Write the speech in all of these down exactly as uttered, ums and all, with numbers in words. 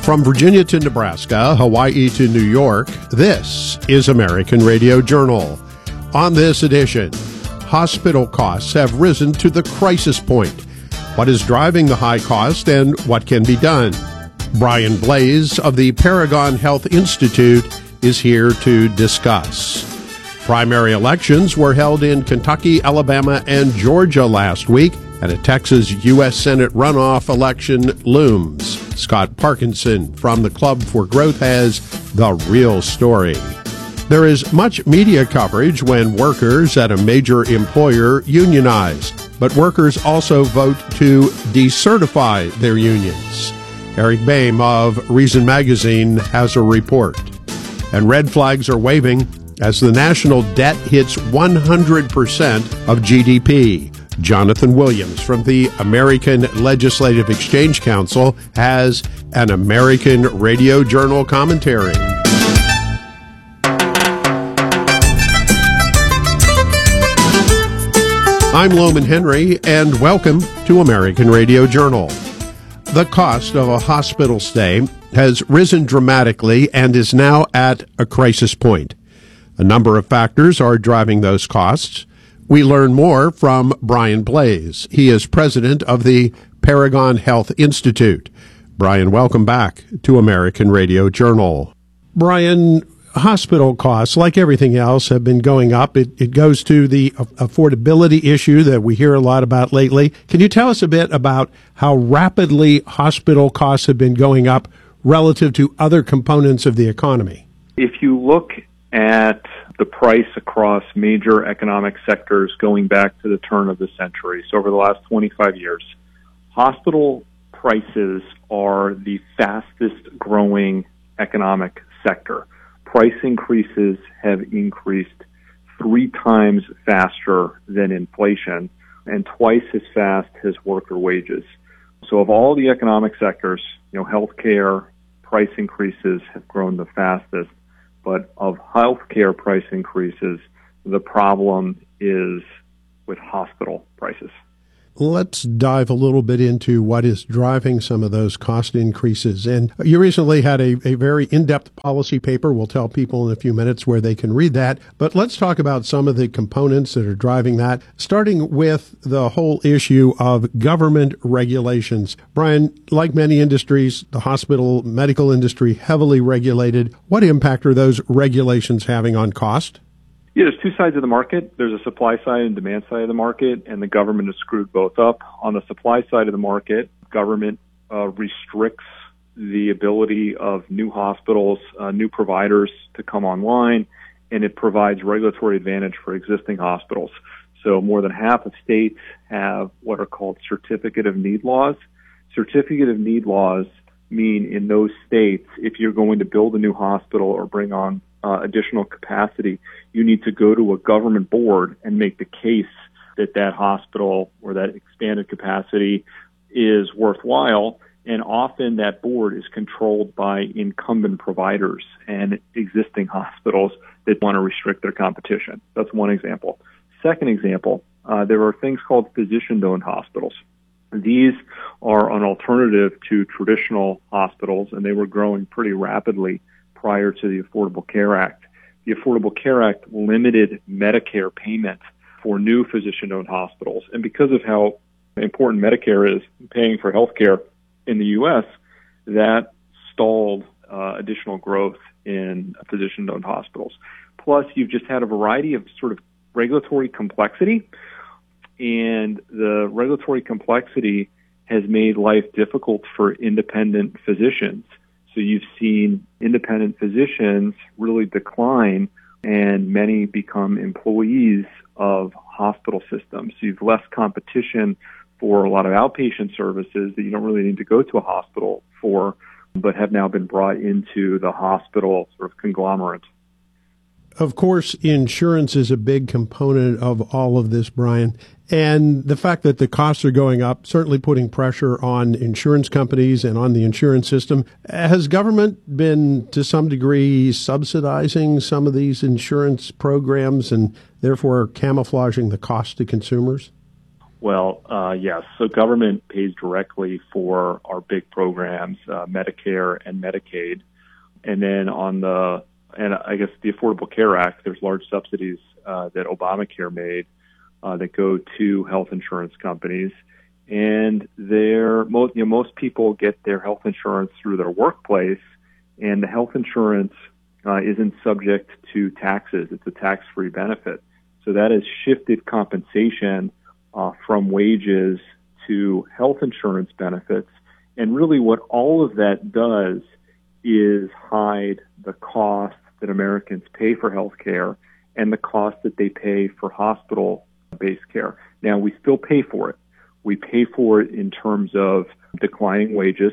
From Virginia to Nebraska, Hawaii to New York, this is American Radio Journal. On this edition, hospital costs have risen to the crisis point. What is driving the high cost and what can be done? Brian Blais of the Paragon Health Institute is here to discuss. Primary elections were held in Kentucky, Alabama, and Georgia last week, and a Texas U S Senate runoff election looms. Scott Parkinson from the Club for Growth has the real story. There is much media coverage when workers at a major employer unionize, but workers also vote to decertify their unions. Eric Boehm of Reason Magazine has a report. And red flags are waving as the national debt hits one hundred percent of G D P. Jonathan Williams from the American Legislative Exchange Council has an American Radio Journal commentary. I'm Loman Henry, and welcome to American Radio Journal. The cost of a hospital stay has risen dramatically and is now at a crisis point. A number of factors are driving those costs. We learn more from Brian Blais. He is president of the Paragon Health Institute. Brian, welcome back to American Radio Journal. Brian, hospital costs, like everything else, have been going up. It, it goes to the affordability issue that we hear a lot about lately. Can you tell us a bit about how rapidly hospital costs have been going up relative to other components of the economy? If you look at the price across major economic sectors going back to the turn of the century, so over the last twenty-five years, hospital prices are the fastest growing economic sector. Price increases have increased three times faster than inflation and twice as fast as worker wages. So of all the economic sectors, you know, healthcare price increases have grown the fastest. But of healthcare price increases, the problem is with hospital prices. Let's dive a little bit into what is driving some of those cost increases. And you recently had a, a very in-depth policy paper. We'll tell people in a few minutes where they can read that. But let's talk about some of the components that are driving that, starting with the whole issue of government regulations. Brian, like many industries, the hospital medical industry heavily regulated. What impact are those regulations having on cost? Yeah, there's two sides of the market. There's a supply side and demand side of the market, and the government has screwed both up. On the supply side of the market, government uh, restricts the ability of new hospitals, uh, new providers to come online, and it provides regulatory advantage for existing hospitals. So more than half of states have what are called certificate of need laws. Certificate of need laws mean in those states, if you're going to build a new hospital or bring on Uh, additional capacity, you need to go to a government board and make the case that that hospital or that expanded capacity is worthwhile. And often that board is controlled by incumbent providers and existing hospitals that want to restrict their competition. That's one example. Second example, uh, there are things called physician-owned hospitals. These are an alternative to traditional hospitals, and they were growing pretty rapidly prior to the Affordable Care Act. The Affordable Care Act limited Medicare payment for new physician-owned hospitals. And because of how important Medicare is in paying for health care in the U S, that stalled uh, additional growth in physician-owned hospitals. Plus, you've just had a variety of sort of regulatory complexity, and the regulatory complexity has made life difficult for independent physicians. So you've seen independent physicians really decline, and many become employees of hospital systems. So you've less competition for a lot of outpatient services that you don't really need to go to a hospital for, but have now been brought into the hospital sort of conglomerate. Of course, insurance is a big component of all of this, Brian. And the fact that the costs are going up, certainly putting pressure on insurance companies and on the insurance system. Has government been, to some degree, subsidizing some of these insurance programs and therefore camouflaging the cost to consumers? Well, uh, yes. So government pays directly for our big programs, uh, Medicare and Medicaid. And then on the, and I guess the Affordable Care Act, there's large subsidies uh, that Obamacare made uh, that go to health insurance companies. And they're, most, you know, most people get their health insurance through their workplace, and the health insurance uh, isn't subject to taxes. It's a tax-free benefit. So that has shifted compensation uh, from wages to health insurance benefits. And really what all of that does is hide the cost that Americans pay for health care and the cost that they pay for hospital-based care. Now, we still pay for it. We pay for it in terms of declining wages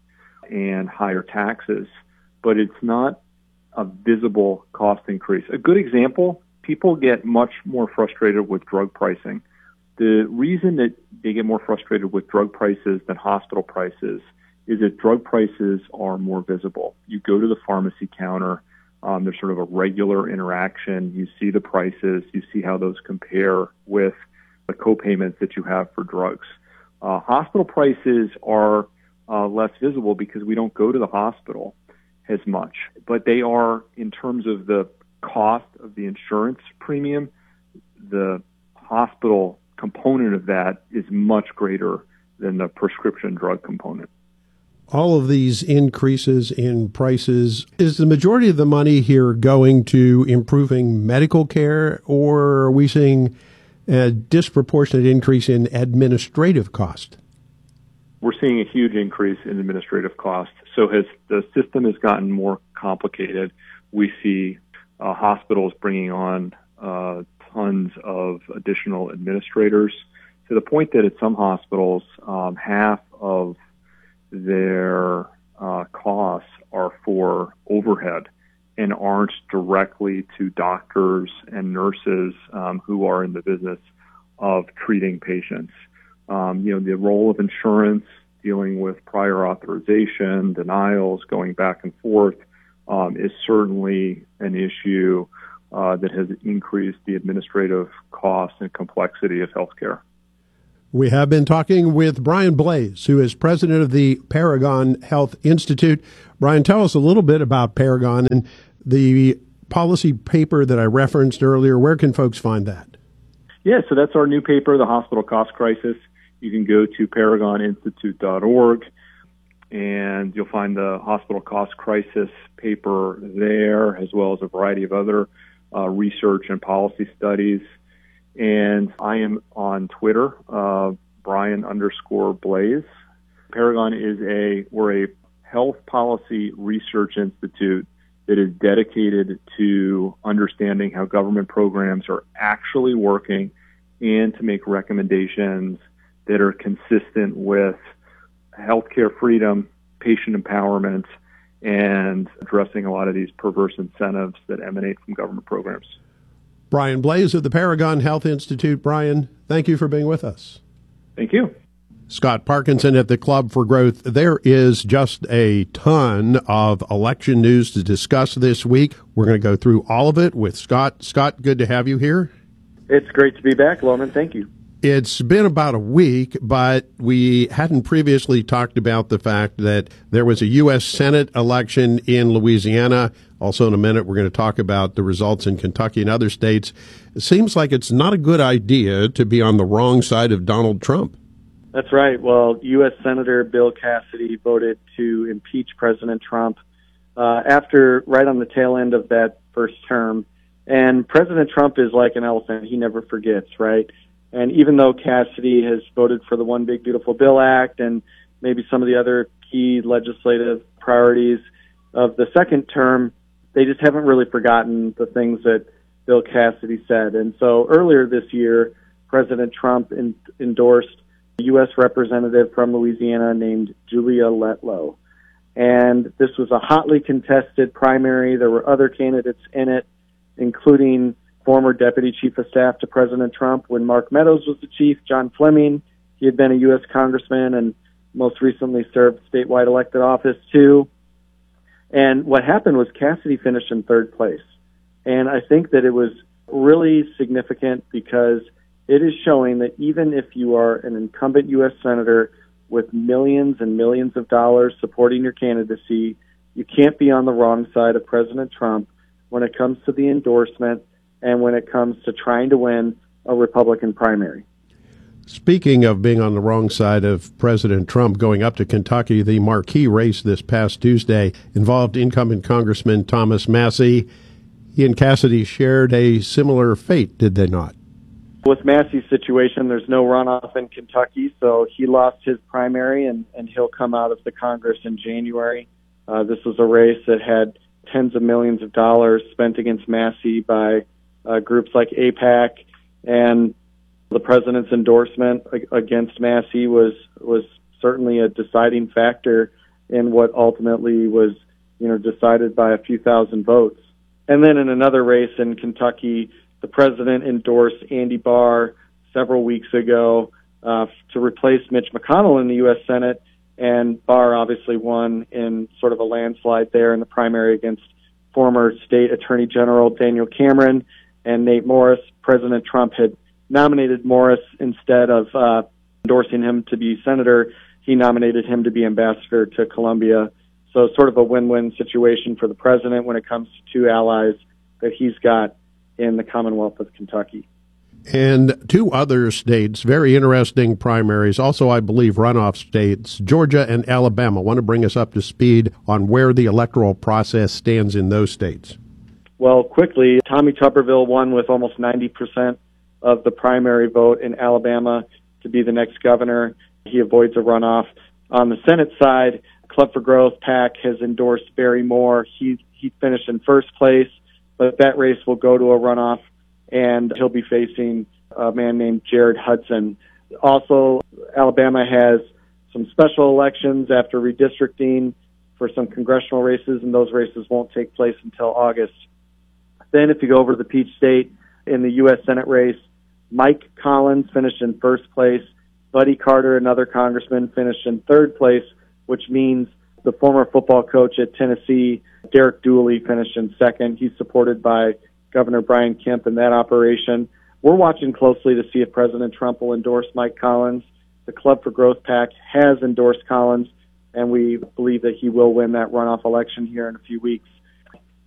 and higher taxes, but it's not a visible cost increase. A good example, people get much more frustrated with drug pricing. The reason that they get more frustrated with drug prices than hospital prices is that drug prices are more visible. You go to the pharmacy counter, um, there's sort of a regular interaction. You see the prices, you see how those compare with the co-payments that you have for drugs. Uh, hospital prices are uh, less visible because we don't go to the hospital as much, but they are, in terms of the cost of the insurance premium, the hospital component of that is much greater than the prescription drug component. All of these increases in prices, is the majority of the money here going to improving medical care, or are we seeing a disproportionate increase in administrative cost? We're seeing a huge increase in administrative costs. So as the system has gotten more complicated, we see uh, hospitals bringing on uh, tons of additional administrators, to the point that at some hospitals, um, half of their uh, costs are for overhead and aren't directly to doctors and nurses um, who are in the business of treating patients. Um, you know, the role of insurance, dealing with prior authorization, denials, going back and forth, um, is certainly an issue uh, that has increased the administrative cost and complexity of healthcare. We have been talking with Brian Blais, who is president of the Paragon Health Institute. Brian, tell us a little bit about Paragon and the policy paper that I referenced earlier. Where can folks find that? Yeah, so that's our new paper, The Hospital Cost Crisis. You can go to paragon institute dot org, and you'll find the Hospital Cost Crisis paper there, as well as a variety of other uh, research and policy studies. And I am on Twitter, uh, Brian underscore Blais. Paragon is a, we're a health policy research institute that is dedicated to understanding how government programs are actually working and to make recommendations that are consistent with healthcare freedom, patient empowerment, and addressing a lot of these perverse incentives that emanate from government programs. Brian Blais of the Paragon Health Institute. Brian, thank you for being with us. Thank you. Scott Parkinson at the Club for Growth. There is just a ton of election news to discuss this week. We're going to go through all of it with Scott. Scott, good to have you here. It's great to be back, Loman. Thank you. It's been about a week, but we hadn't previously talked about the fact that there was a U S Senate election in Louisiana. Also, in a minute, we're going to talk about the results in Kentucky and other states. It seems like it's not a good idea to be on the wrong side of Donald Trump. That's right. Well, U S Senator Bill Cassidy voted to impeach President Trump uh, after right on the tail end of that first term. And President Trump is like an elephant. He never forgets, right? And even though Cassidy has voted for the One Big Beautiful Bill Act and maybe some of the other key legislative priorities of the second term, they just haven't really forgotten the things that Bill Cassidy said. And so earlier this year, President Trump in, endorsed a U S representative from Louisiana named Julia Letlow. And this was a hotly contested primary. There were other candidates in it, including former Deputy Chief of Staff to President Trump when Mark Meadows was the chief, John Fleming. He had been a U S congressman and most recently served statewide elected office too. And what happened was Cassidy finished in third place. And I think that it was really significant because it is showing that even if you are an incumbent U S senator with millions and millions of dollars supporting your candidacy, you can't be on the wrong side of President Trump when it comes to the endorsement and when it comes to trying to win a Republican primary. Speaking of being on the wrong side of President Trump, going up to Kentucky, the marquee race this past Tuesday involved incumbent Congressman Thomas Massie. He and Cassidy shared a similar fate, did they not? With Massie's situation, there's no runoff in Kentucky, so he lost his primary, and, and he'll come out of the Congress in January. Uh, this was a race that had tens of millions of dollars spent against Massie by uh, groups like AIPAC, and the president's endorsement against Massie was was certainly a deciding factor in what ultimately was, you know, decided by a few thousand votes. And then in another race in Kentucky, the president endorsed Andy Barr several weeks ago uh, to replace Mitch McConnell in the U S Senate, and Barr obviously won in sort of a landslide there in the primary against former state attorney general Daniel Cameron and Nate Morris. President Trump had nominated Morris instead of uh, endorsing him to be senator. He nominated him to be ambassador to Colombia. So sort of a win-win situation for the president when it comes to two allies that he's got in the Commonwealth of Kentucky. And two other states, very interesting primaries, also I believe runoff states, Georgia and Alabama. I want to bring us up to speed on where the electoral process stands in those states. Well, quickly, Tommy Tuberville won with almost ninety percent of the primary vote in Alabama to be the next governor. He avoids a runoff. On the Senate side, Club for Growth PAC has endorsed Barry Moore. He he finished in first place, but that race will go to a runoff, and he'll be facing a man named Jared Hudson. Also, Alabama has some special elections after redistricting for some congressional races, and those races won't take place until August. Then if you go over to the Peach State in the U S Senate race, Mike Collins finished in first place. Buddy Carter, another congressman, finished in third place, which means the former football coach at Tennessee, Derek Dooley, finished in second. He's supported by Governor Brian Kemp in that operation. We're watching closely to see if President Trump will endorse Mike Collins. The Club for Growth PAC has endorsed Collins, and we believe that he will win that runoff election here in a few weeks.